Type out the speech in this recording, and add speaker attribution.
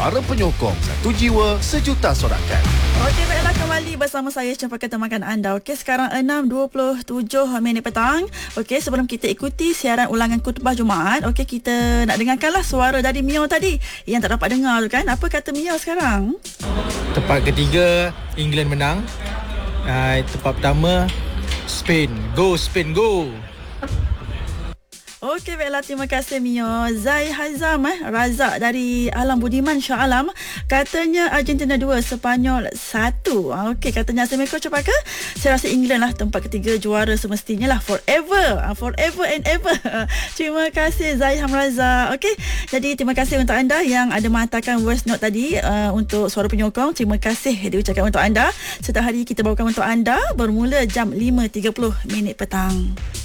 Speaker 1: Suara Penyokong, satu jiwa, sejuta sorakan.
Speaker 2: Okey, baiklah, kembali bersama saya Cempaka Temakan anda. Okey, sekarang 6.27 petang. Okey, sebelum kita ikuti siaran ulangan khutbah Jumaat, okey, kita nak dengarkanlah suara dari Mio tadi yang tak dapat dengar tu kan. Apa kata Mio sekarang?
Speaker 3: Tempat ketiga, England menang. Tempat pertama, Spain. Go Spain, go!
Speaker 2: Okey, baiklah, terima kasih Mio. Zai Hazam Razak dari Alam Budiman Shah Alam katanya Argentina 2, Sepanyol 1. Okey, katanya Assalamualaikum Cempaka. Saya rasa England lah tempat ketiga, juara semestinya lah, forever and ever. Terima kasih Zai Razak. Okey, jadi terima kasih untuk anda yang ada menghantarkan voice note tadi untuk Suara Penyokong. Terima kasih diucapkan untuk anda. Setiap hari kita bawakan untuk anda bermula jam 5.30 petang.